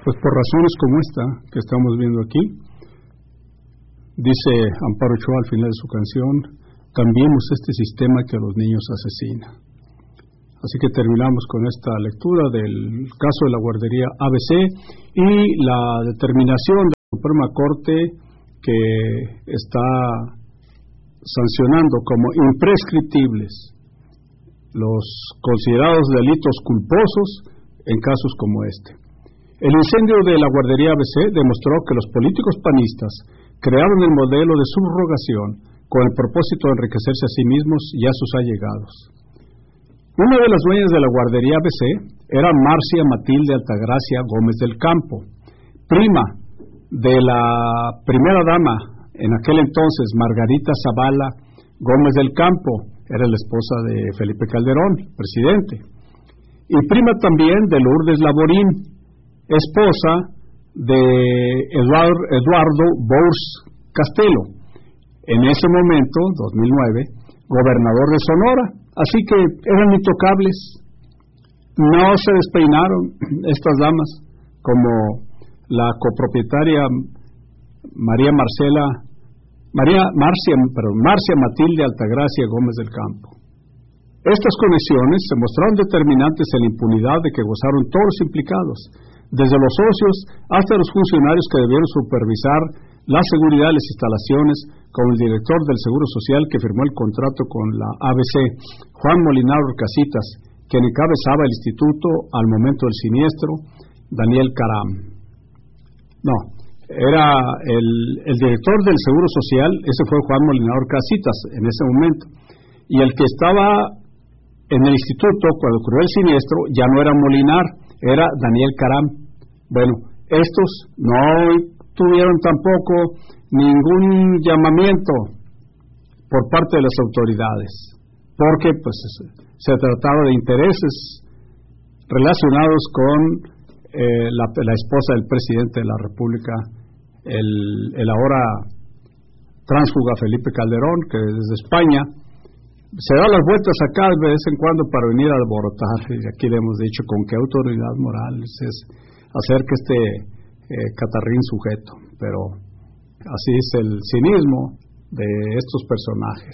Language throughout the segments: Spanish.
Pues por razones como esta que estamos viendo aquí, dice Amparo Ochoa al final de su canción, cambiemos este sistema que a los niños asesina. Así que terminamos con esta lectura del caso de la guardería ABC y la determinación de la Suprema Corte que está sancionando como imprescriptibles los considerados delitos culposos en casos como este. El incendio de la guardería ABC demostró que los políticos panistas crearon el modelo de subrogación con el propósito de enriquecerse a sí mismos y a sus allegados. Una de las dueñas de la guardería ABC era Marcia Matilde Altagracia Gómez del Campo, prima de la primera dama en aquel entonces, Margarita Zavala Gómez del Campo, era la esposa de Felipe Calderón, presidente, y prima también de Lourdes Laborín, esposa de Eduardo Bours Castelo, en ese momento, 2009, gobernador de Sonora. Así que eran intocables, no se despeinaron estas damas, como la copropietaria Marcia Matilde Altagracia Gómez del Campo. Estas conexiones se mostraron determinantes en la impunidad de que gozaron todos los implicados, desde los socios hasta los funcionarios que debieron supervisar la seguridad de las instalaciones, como el director del Seguro Social que firmó el contrato con la ABC, Juan Molinaro Casitas, quien encabezaba el instituto al momento del siniestro, Daniel Caram. No, era el director del Seguro Social, ese fue Juan Molinaro Casitas en ese momento, y el que estaba en el instituto cuando ocurrió el siniestro ya no era Molinar, era Daniel Caram. Bueno, estos no tuvieron tampoco ningún llamamiento por parte de las autoridades, porque pues se trataba de intereses relacionados con la esposa del presidente de la República, el ahora tránsfuga Felipe Calderón, que desde España se da las vueltas acá de vez en cuando para venir a alborotar, y aquí le hemos dicho con qué autoridad moral es hacer que este catarrín sujeto, pero así es el cinismo de estos personajes.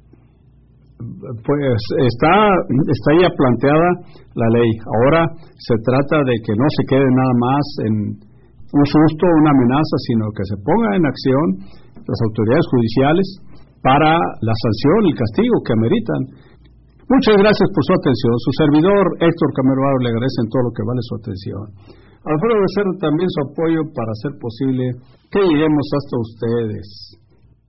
Pues está ya planteada la ley. Ahora se trata de que no se quede nada más en un susto o una amenaza, sino que se ponga en acción las autoridades judiciales para la sanción y el castigo que ameritan. Muchas gracias por su atención. Su servidor Héctor Camero Varo le agradece en todo lo que vale su atención. Alfredo Becerra también su apoyo para hacer posible que lleguemos hasta ustedes.